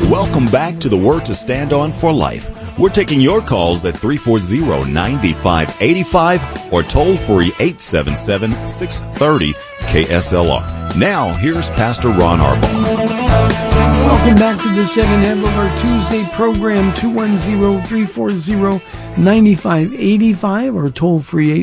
Welcome back to the Word to Stand On for Life. We're taking your calls at 340-9585 or toll free 877-630-KSLR. Now, here's Pastor Ron Arbaugh. Welcome back to the second half of our Tuesday program, 210-340-9585 or toll free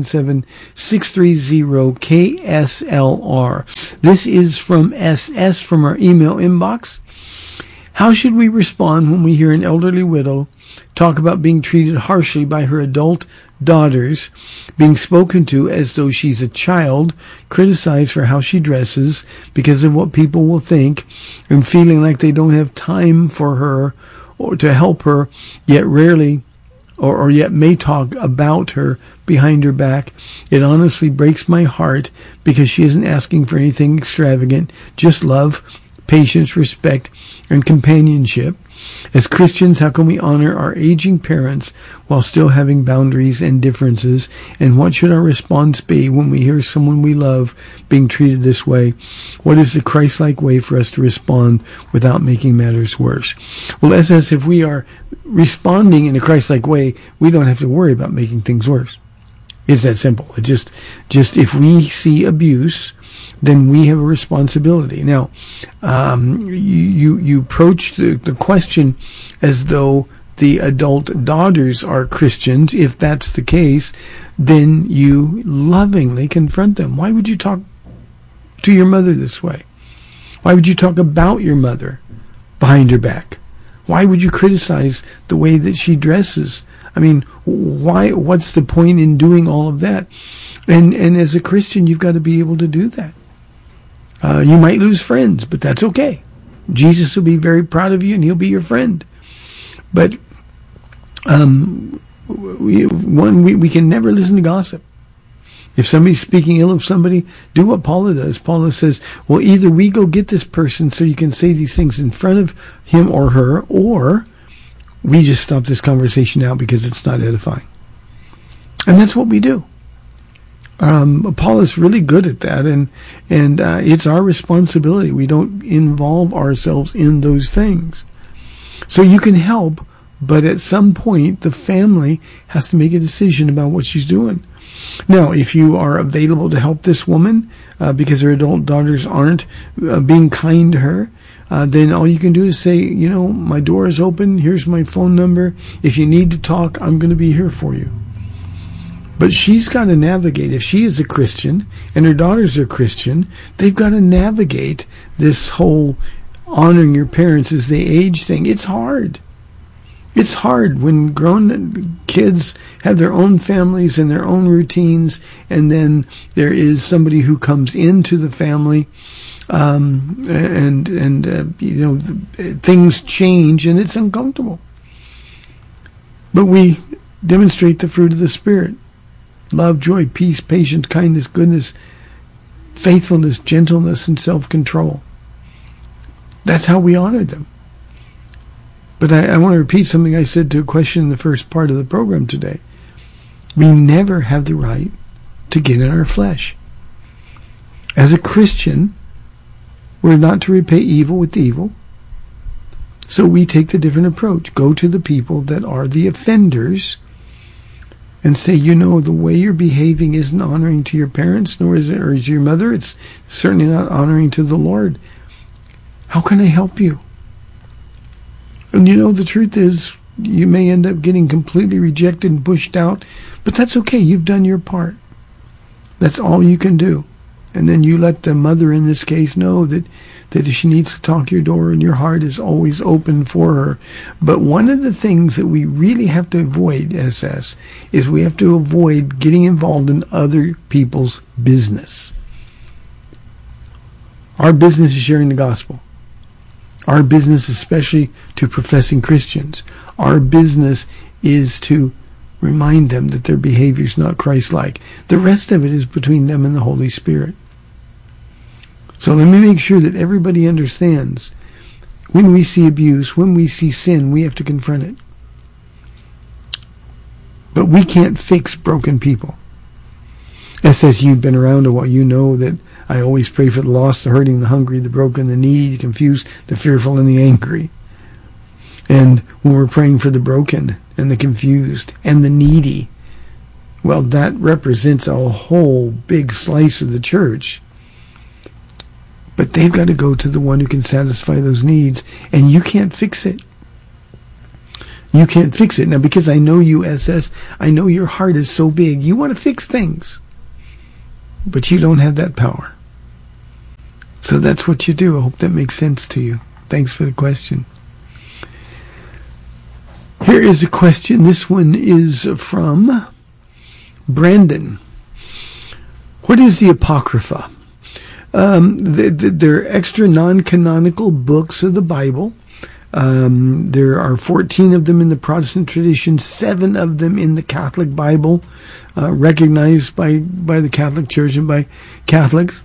877-630-KSLR. This is from SS from our email inbox. How should we respond when we hear an elderly widow talk about being treated harshly by her adult daughters, being spoken to as though she's a child, criticized for how she dresses because of what people will think, and feeling like they don't have time for her or to help her, yet rarely or yet may talk about her behind her back? It honestly breaks my heart because she isn't asking for anything extravagant, just love, patience, respect, and companionship. As Christians, how can we honor our aging parents while still having boundaries and differences? And what should our response be when we hear someone we love being treated this way? What is the Christ-like way for us to respond without making matters worse? Well, as if we are responding in a Christ-like way, we don't have to worry about making things worse. It's that simple. It just if we see abuse, then we have a responsibility. Now, you approach the question as though the adult daughters are Christians. If that's the case, then you lovingly confront them. Why would you talk to your mother this way? Why would you talk about your mother behind her back? Why would you criticize the way that she dresses? I mean, why? What's the point in doing all of that? And as a Christian, you've got to be able to do that. You might lose friends, but that's okay. Jesus will be very proud of you, and he'll be your friend. But we can never listen to gossip. If somebody's speaking ill of somebody, do what Paula does. Paula says, well, either we go get this person so you can say these things in front of him or her, or we just stop this conversation now because it's not edifying. And that's what we do. Paula's really good at that, and it's our responsibility. We don't involve ourselves in those things. So you can help, but at some point, the family has to make a decision about what she's doing. Now, if you are available to help this woman because her adult daughters aren't being kind to her, then all you can do is say, my door is open. Here's my phone number. If you need to talk, I'm going to be here for you. But she's got to navigate. If she is a Christian and her daughters are Christian, they've got to navigate this whole honoring your parents as they age thing. It's hard. It's hard when grown kids have their own families and their own routines, and then there is somebody who comes into the family, things change and it's uncomfortable. But we demonstrate the fruit of the Spirit. Love, joy, peace, patience, kindness, goodness, faithfulness, gentleness, and self-control. That's how we honor them. But I want to repeat something I said to a question in the first part of the program today. We never have the right to get in our flesh. As a Christian, we're not to repay evil with evil. So we take the different approach. Go to the people that are the offenders and say, the way you're behaving isn't honoring to your parents, nor is it, or is your mother. It's certainly not honoring to the Lord. How can I help you? And the truth is, you may end up getting completely rejected and pushed out, but that's okay. You've done your part. That's all you can do. And then you let the mother, in this case, know that if she needs to talk, your door and your heart is always open for her. But one of the things that we really have to avoid, SS, is we have to avoid getting involved in other people's business. Our business is sharing the gospel. Our business, especially to professing Christians, our business is to remind them that their behavior is not Christ-like. The rest of it is between them and the Holy Spirit. So let me make sure that everybody understands, when we see abuse, when we see sin, we have to confront it. But we can't fix broken people. SS, you've been around a while. You know that I always pray for the lost, the hurting, the hungry, the broken, the needy, the confused, the fearful, and the angry. And when we're praying for the broken and the confused and the needy, well, that represents a whole big slice of the church. But they've got to go to the one who can satisfy those needs, and you can't fix it. You can't fix it. Now, because I know you, SS, I know your heart is so big. You want to fix things, but you don't have that power. So that's what you do. I hope that makes sense to you. Thanks for the question. Here is a question. This one is from Brandon. What is the Apocrypha? They're extra non-canonical books of the Bible. There are 14 of them in the Protestant tradition, 7 of them in the Catholic Bible, recognized by the Catholic Church and by Catholics.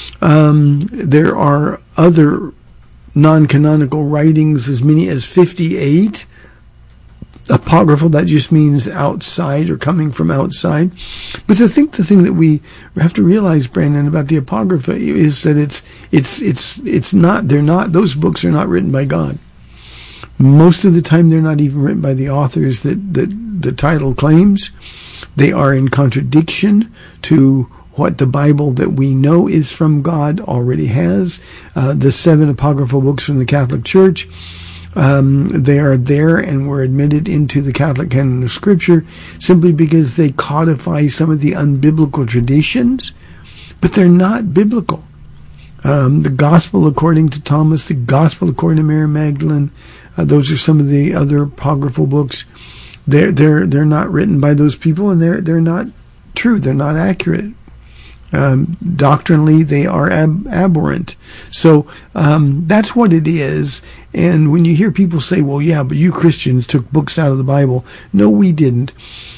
There are other non-canonical writings, as many as 58. Apocryphal, that just means outside or coming from outside. But I think the thing that we have to realize, Brandon, about the Apocrypha is that it's not, those books are not written by God. Most of the time they're not even written by the authors that the title claims. They are in contradiction to what the Bible that we know is from God already has. The 7 apocryphal books from the Catholic Church, they are there and were admitted into the Catholic canon of Scripture simply because they codify some of the unbiblical traditions, but they're not biblical. The Gospel according to Thomas, the Gospel according to Mary Magdalene, those are some of the other apocryphal books. They're not written by those people, and they're not true. They're not accurate. Doctrinally, they are aberrant. So that's what it is. And when you hear people say, well, yeah, but you Christians took books out of the Bible. No, we didn't.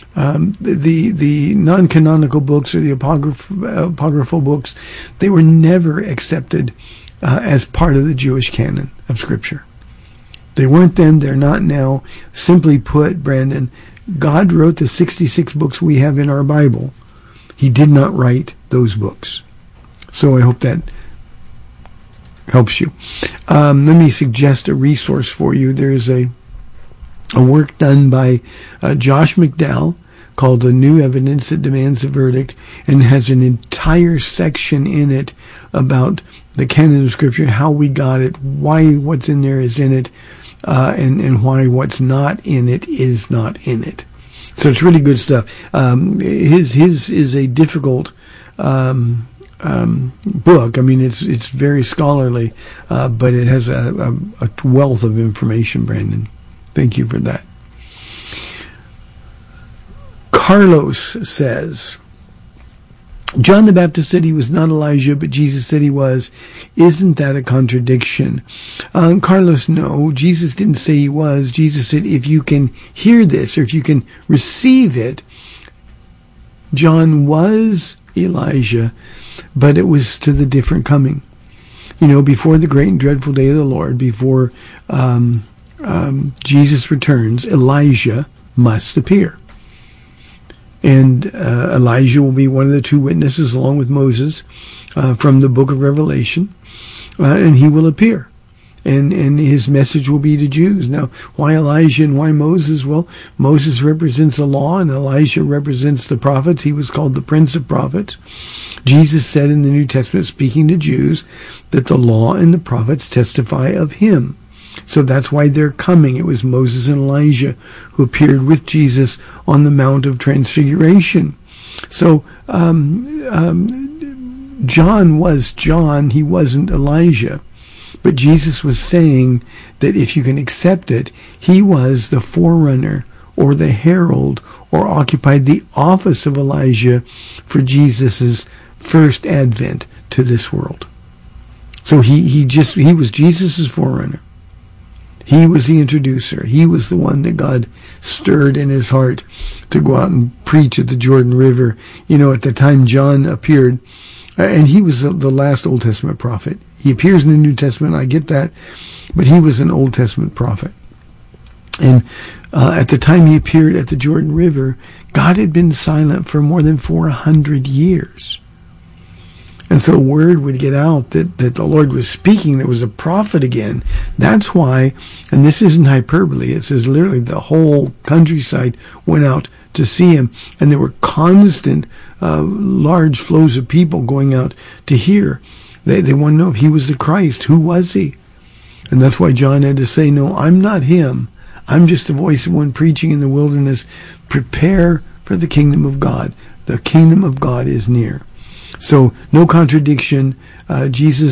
The non-canonical books or the apocryphal books, they were never accepted as part of the Jewish canon of Scripture. They weren't then, they're not now. Simply put, Brandon, God wrote the 66 books we have in our Bible. He did not write those books. So I hope that helps you. Let me suggest a resource for you. There's a work done by Josh McDowell called The New Evidence That Demands a Verdict, and has an entire section in it about the canon of Scripture, how we got it, why what's in there is in it, and why what's not in it is not in it. So it's really good stuff. His is a difficult book. I mean, it's very scholarly, but it has a wealth of information, Brandon. Thank you for that. Carlos says, John the Baptist said he was not Elijah, but Jesus said he was. Isn't that a contradiction? Carlos, no. Jesus didn't say he was. Jesus said if you can hear this, or if you can receive it, John was Elijah, but it was to the different coming. You know, before the great and dreadful day of the Lord, before Jesus returns, Elijah must appear. And Elijah will be one of the 2 witnesses along with Moses from the book of Revelation. And he will appear. And his message will be to Jews. Now, why Elijah and why Moses? Well, Moses represents the law and Elijah represents the prophets. He was called the Prince of Prophets. Jesus said in the New Testament, speaking to Jews, that the law and the prophets testify of him. So that's why they're coming. It was Moses and Elijah who appeared with Jesus on the Mount of Transfiguration. So John was John. He wasn't Elijah. But Jesus was saying that if you can accept it, he was the forerunner or the herald or occupied the office of Elijah for Jesus' first advent to this world. So he was Jesus' forerunner. He was the introducer. He was the one that God stirred in his heart to go out and preach at the Jordan River. You know, at the time John appeared, and he was the last Old Testament prophet. He appears in the New Testament, I get that, but he was an Old Testament prophet. And at the time he appeared at the Jordan River, God had been silent for more than 400 years. And so word would get out that the Lord was speaking, there was a prophet again. That's why, and this isn't hyperbole, it says literally the whole countryside went out to see him, and there were constant large flows of people going out to hear. They want to know if he was the Christ. Who was he? And that's why John had to say, no, I'm not him. I'm just the voice of one preaching in the wilderness. Prepare for the kingdom of God. The kingdom of God is near. So no contradiction. Jesus